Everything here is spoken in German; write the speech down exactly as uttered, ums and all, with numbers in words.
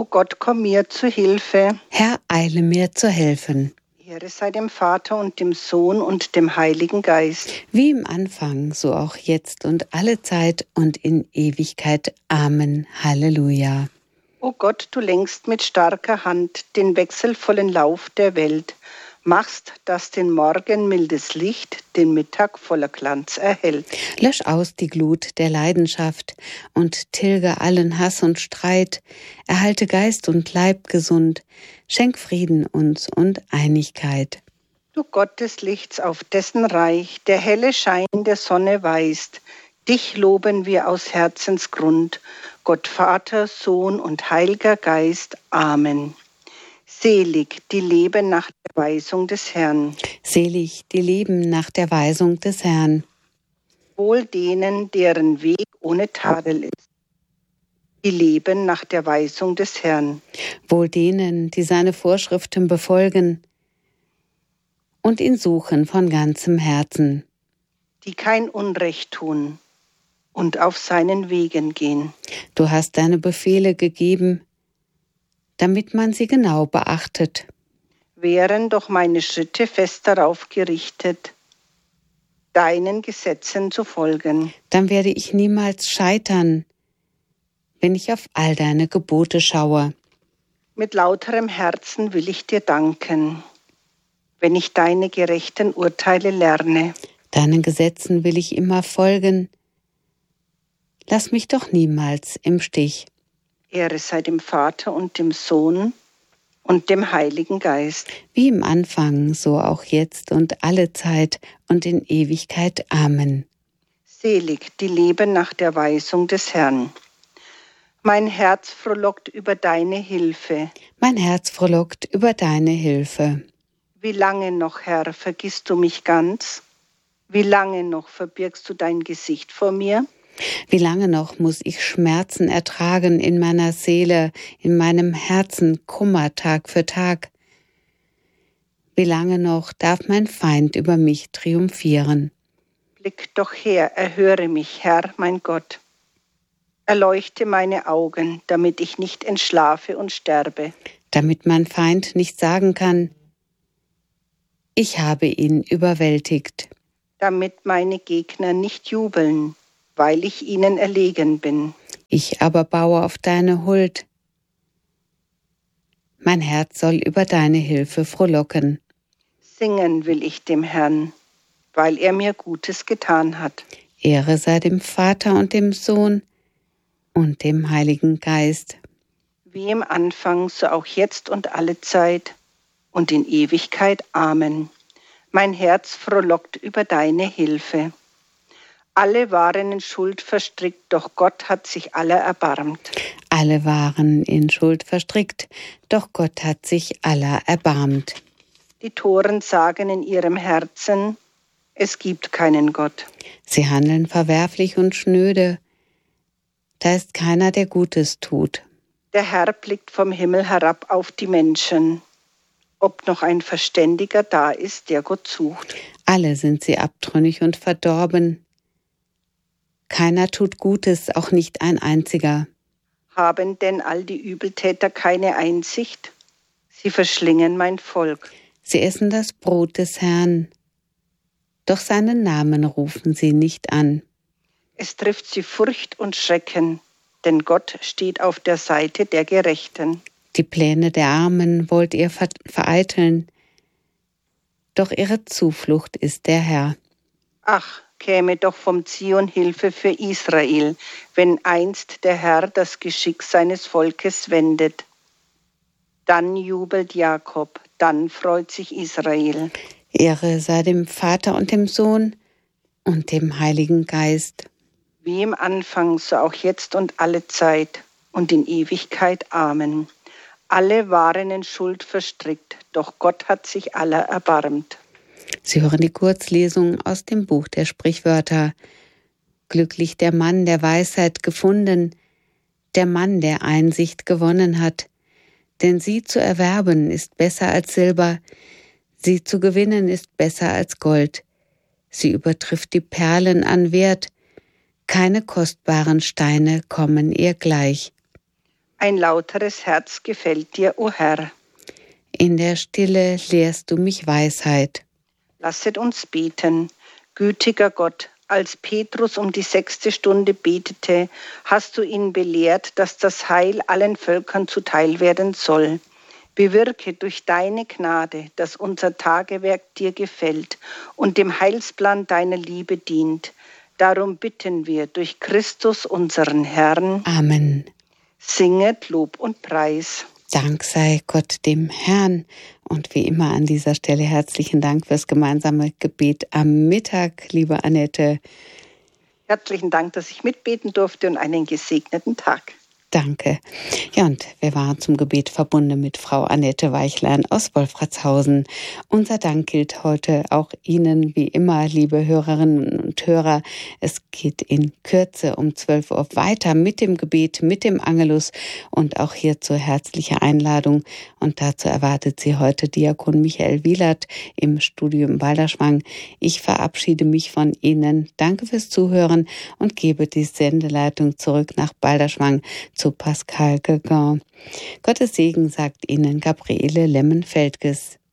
Gott, komm mir zu Hilfe. Herr, eile mir zu helfen. Ehre sei dem Vater und dem Sohn und dem Heiligen Geist. Wie im Anfang, so auch jetzt und alle Zeit und in Ewigkeit. Amen. Halleluja. O Gott, du lenkst mit starker Hand den wechselvollen Lauf der Welt, machst, dass den Morgen mildes Licht den Mittag voller Glanz erhält. Lösch aus die Glut der Leidenschaft und tilge allen Hass und Streit, erhalte Geist und Leib gesund, schenk Frieden uns und Einigkeit. Du Gott des Lichts, auf dessen Reich der helle Schein der Sonne weist, dich loben wir aus Herzensgrund, Gott Vater, Sohn und Heiliger Geist. Amen. Selig, die leben nach der Weisung des Herrn. Selig, die leben nach der Weisung des Herrn. Wohl denen, deren Weg ohne Tadel ist. Die leben nach der Weisung des Herrn. Wohl denen, die seine Vorschriften befolgen und ihn suchen von ganzem Herzen. Die kein Unrecht tun und auf seinen Wegen gehen. Du hast deine Befehle gegeben, damit man sie genau beachtet. Wären doch meine Schritte fest darauf gerichtet, deinen Gesetzen zu folgen. Dann werde ich niemals scheitern, wenn ich auf all deine Gebote schaue. Mit lauterem Herzen will ich dir danken, wenn ich deine gerechten Urteile lerne. Deinen Gesetzen will ich immer folgen. Lass mich doch niemals im Stich. Ehre sei dem Vater und dem Sohn und dem Heiligen Geist. Wie im Anfang, so auch jetzt und alle Zeit und in Ewigkeit. Amen. Selig, die leben nach der Weisung des Herrn. Mein Herz frohlockt über deine Hilfe. Mein Herz frohlockt über deine Hilfe. Wie lange noch, Herr, vergisst du mich ganz? Wie lange noch verbirgst du dein Gesicht vor mir? Wie lange noch muss ich Schmerzen ertragen in meiner Seele, in meinem Herzen, Kummer Tag für Tag? Wie lange noch darf mein Feind über mich triumphieren? Blick doch her, erhöre mich, Herr, mein Gott. Erleuchte meine Augen, damit ich nicht entschlafe und sterbe. Damit mein Feind nicht sagen kann, ich habe ihn überwältigt. Damit meine Gegner nicht jubeln, weil ich ihnen erlegen bin. Ich aber baue auf deine Huld. Mein Herz soll über deine Hilfe frohlocken. Singen will ich dem Herrn, weil er mir Gutes getan hat. Ehre sei dem Vater und dem Sohn und dem Heiligen Geist. Wie im Anfang, so auch jetzt und alle Zeit und in Ewigkeit. Amen. Mein Herz frohlockt über deine Hilfe. Alle waren in Schuld verstrickt, doch Gott hat sich aller erbarmt. Alle waren in Schuld verstrickt, doch Gott hat sich aller erbarmt. Die Toren sagen in ihrem Herzen, es gibt keinen Gott. Sie handeln verwerflich und schnöde, da ist keiner, der Gutes tut. Der Herr blickt vom Himmel herab auf die Menschen, ob noch ein Verständiger da ist, der Gott sucht. Alle sind sie abtrünnig und verdorben. Keiner tut Gutes, auch nicht ein einziger. Haben denn all die Übeltäter keine Einsicht? Sie verschlingen mein Volk. Sie essen das Brot des Herrn, doch seinen Namen rufen sie nicht an. Es trifft sie Furcht und Schrecken, denn Gott steht auf der Seite der Gerechten. Die Pläne der Armen wollt ihr vereiteln, doch ihre Zuflucht ist der Herr. Ach, käme doch vom Zion Hilfe für Israel, wenn einst der Herr das Geschick seines Volkes wendet. Dann jubelt Jakob, dann freut sich Israel. Ehre sei dem Vater und dem Sohn und dem Heiligen Geist. Wie im Anfang, so auch jetzt und alle Zeit und in Ewigkeit. Amen. Alle waren in Schuld verstrickt, doch Gott hat sich aller erbarmt. Sie hören die Kurzlesung aus dem Buch der Sprichwörter. Glücklich der Mann, der Weisheit gefunden, der Mann, der Einsicht gewonnen hat. Denn sie zu erwerben ist besser als Silber, sie zu gewinnen ist besser als Gold. Sie übertrifft die Perlen an Wert, keine kostbaren Steine kommen ihr gleich. Ein lauteres Herz gefällt dir, o Herr. In der Stille lehrst du mich Weisheit. Lasset uns beten. Gütiger Gott, als Petrus um die sechste Stunde betete, hast du ihn belehrt, dass das Heil allen Völkern zuteil werden soll. Bewirke durch deine Gnade, dass unser Tagewerk dir gefällt und dem Heilsplan deiner Liebe dient. Darum bitten wir durch Christus unseren Herrn. Amen. Singet Lob und Preis. Dank sei Gott dem Herrn. Und wie immer an dieser Stelle herzlichen Dank fürs gemeinsame Gebet am Mittag, liebe Annette. Herzlichen Dank, dass ich mitbeten durfte und einen gesegneten Tag. Danke. Ja, und wir waren zum Gebet verbunden mit Frau Annette Weichlein aus Wolfratshausen. Unser Dank gilt heute auch Ihnen, wie immer, liebe Hörerinnen und Hörer. Es geht in Kürze um zwölf Uhr weiter mit dem Gebet, mit dem Angelus und auch hierzu herzliche Einladung. Und dazu erwartet Sie heute Diakon Michael Wielert im Studio in Balderschwang. Ich verabschiede mich von Ihnen. Danke fürs Zuhören und gebe die Sendeleitung zurück nach Balderschwang zu Pascal Gauguin. Gottes Segen sagt Ihnen Gabriele Lemmen-Feldges.